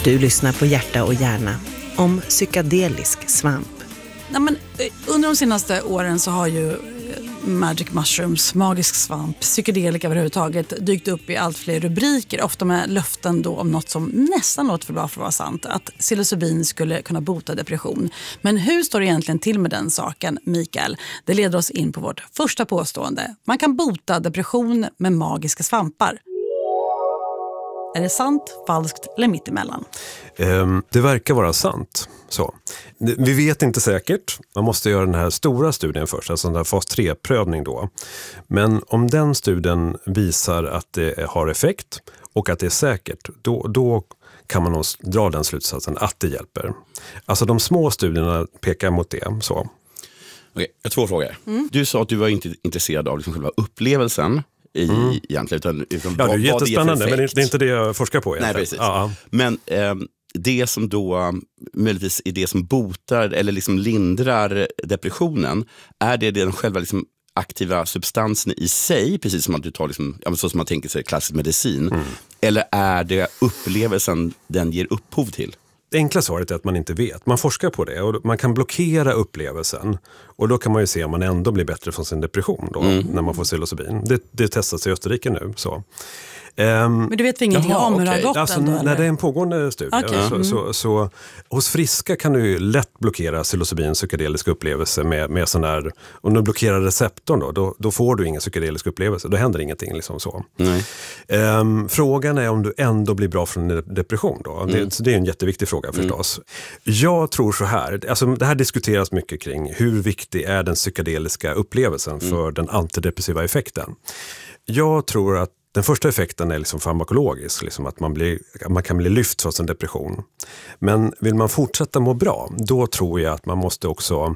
Du lyssnar på Hjärta och hjärna om psykedelisk svamp. Ja, men under de senaste åren så har ju magic mushrooms, magisk svamp, psykedelika överhuvudtaget dykt upp i allt fler rubriker, ofta med löften då om något som nästan låter för bra för att vara sant, att psilocybin skulle kunna bota depression. Men hur står det egentligen till med den saken, Mikael? Det leder oss in på vårt första påstående. Man kan bota depression med magiska svampar. Är det sant, falskt eller mittemellan? Det verkar vara sant. Så. Vi vet inte säkert. Man måste göra den här stora studien först, alltså den här fas 3-prövning då. Men om den studien visar att det har effekt och att det är säkert, då kan man nog dra den slutsatsen att det hjälper. Alltså de små studierna pekar mot det. Så. Okej, jag har 2 frågor. Du sa att du var inte intresserad av liksom själva upplevelsen. Egentligen, utan ja, det är jättespännande, men det är inte det jag forskar på egentligen. Nej, precis. Ja. Men det som då möjligtvis är det som botar eller liksom lindrar depressionen, är det den själva liksom aktiva substansen i sig, precis som att du tar liksom, ja, så som man tänker sig klassisk medicin, eller är det upplevelsen den ger upphov till? Det enkla svaret är att man inte vet. Man forskar på det och man kan blockera upplevelsen. Och då kan man ju se om man ändå blir bättre från sin depression då, när man får psilocybin. Det testas i Österrike nu. Så. Men du vet vi ingenting om hur det har gått alltså, ändå? När det är en pågående studie. Okay. Så hos friska kan du ju lätt blockera psilocybin psykedeliska upplevelse med sån här, om du blockerar receptorn då får du ingen psykedelisk upplevelse. Då händer ingenting liksom så. Frågan är om du ändå blir bra från en depression då. Det är en jätteviktig fråga förstås. Jag tror så här, alltså det här diskuteras mycket kring hur viktig är den psykedeliska upplevelsen för den antidepressiva effekten. Jag tror att den första effekten är liksom farmakologisk, liksom att man kan bli lyft från sin depression. Men vill man fortsätta må bra, då tror jag att man måste också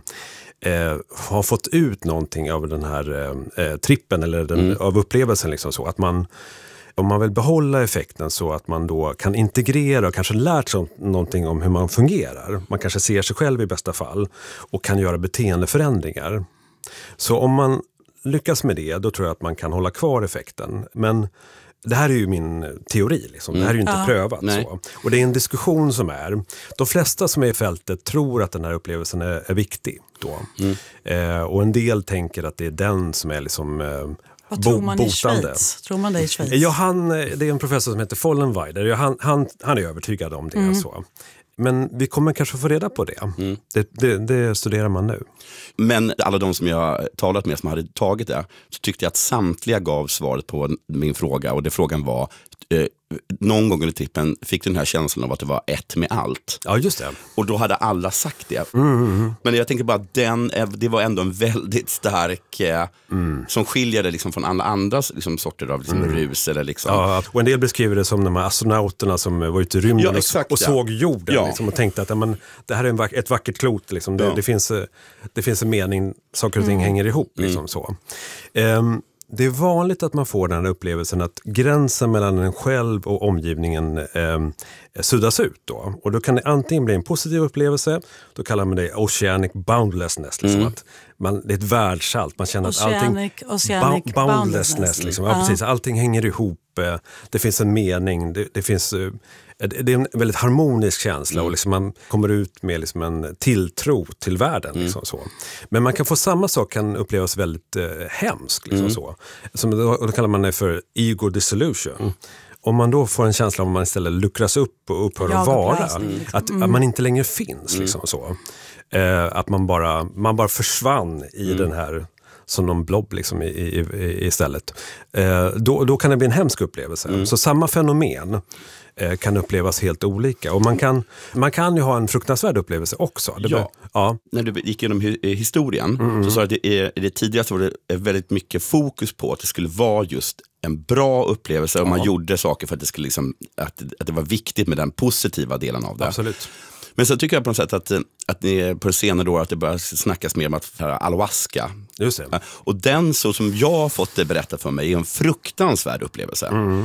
ha fått ut någonting av den här trippen eller av upplevelsen. Liksom så. Att om man vill behålla effekten så att man då kan integrera och kanske lärt sig någonting om hur man fungerar. Man kanske ser sig själv i bästa fall och kan göra beteendeförändringar. Så om man lyckas med det, då tror jag att man kan hålla kvar effekten. Men det här är ju min teori. Liksom. Det här är ju inte prövat. Så. Och det är en diskussion som är. De flesta som är i fältet tror att den här upplevelsen är viktig. Då. Och en del tänker att det är den som är liksom vad tror man botande. I Schweiz? Tror man det i Schweiz? Ja, det är en professor som heter Vollenweider. Han är övertygad om det. Så. Men vi kommer kanske få reda på det. Det studerar man nu. Men alla de som jag talat med som hade tagit det, så tyckte jag att samtliga gav svaret på min fråga. Och det frågan var, någon gång under trippen fick du den här känslan av att det var ett med allt. Ja, just det. Och då hade alla sagt det. Men jag tänker bara att det var ändå en väldigt stark som skiljer det liksom från alla andra liksom, sorter av liksom, rus. Eller liksom. Ja, och en del beskriver det som de här astronauterna som var ute i rymden och såg jorden liksom, och tänkte att det här är ett vackert klot. Liksom. Det finns en mening, saker och ting hänger ihop. Liksom, så. Det är vanligt att man får den här upplevelsen att gränsen mellan en själv och omgivningen suddas ut då. Och då kan det antingen bli en positiv upplevelse, då kallar man det oceanic boundlessness. Liksom att det är ett världsallt, man känner att allting boundlessness. Liksom. Ja, precis, allting hänger ihop, det finns en mening, det finns... Det är en väldigt harmonisk känsla och liksom man kommer ut med liksom en tilltro till världen. Liksom så. Men man kan få samma sak, kan upplevas väldigt hemskt. Liksom så. Och då kallar man det för ego dissolution. Om man då får en känsla av att man istället luckras upp och upphör att vara. Att man inte längre finns. Liksom så. Att man bara försvann i den här... som någon blob liksom istället. Då kan det bli en hemsk upplevelse. Så samma fenomen kan upplevas helt olika. Och man kan ju ha en fruktansvärd upplevelse också. När du gick igenom historien så sa du att det tidigare var det väldigt mycket fokus på att det skulle vara just en bra upplevelse och man gjorde saker för att det skulle liksom, att det var viktigt med den positiva delen av det. Absolut. Men så tycker jag på något sätt att ni på senare då att det börjar snackas mer om att ayahuasca. Just det. Och den så som jag har fått det berättat för mig är en fruktansvärd upplevelse.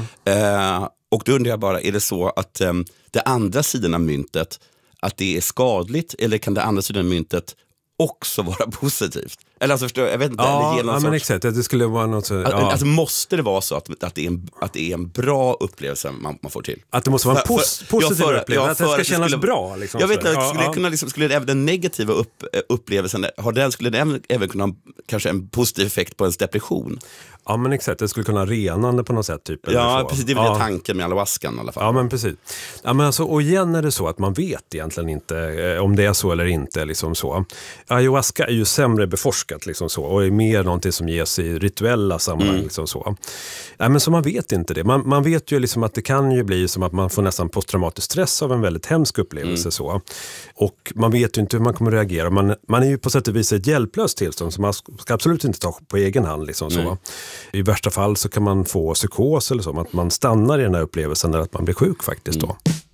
Och då undrar jag bara, är det så att det andra sidan av myntet, att det är skadligt, eller kan det andra sidan av myntet också vara positivt? Eller alltså, förstår, jag vet inte. Men exakt. Det skulle vara något så, alltså måste det vara så att det är en bra upplevelse man får till? Att det måste vara en positiv upplevelse, att det ska kännas bra. Liksom, jag vet inte, skulle även den negativa upplevelsen, skulle den även kunna ha kanske en positiv effekt på ens depression? Ja, men exakt. Det skulle kunna vara renande på något sätt. Typ, precis. Det är väl tanken med ayahuascan i alla fall. Ja, men precis. Ja, men alltså, och igen är det så att man vet egentligen inte om det är så eller inte. Liksom så. Ayahuasca är ju sämre beforskat liksom så, och är mer någonting som ges i rituella sammanhang. Liksom så. Ja, men så man vet inte det. Man vet ju liksom att det kan ju bli som att man får nästan posttraumatisk stress av en väldigt hemsk upplevelse. Så. Och man vet ju inte hur man kommer att reagera. Man är ju på sätt och vis ett hjälplöst tillstånd som man ska absolut inte ta på egen hand. Liksom så. I värsta fall så kan man få psykos eller så, att man stannar i den här upplevelsen där att man blir sjuk faktiskt då.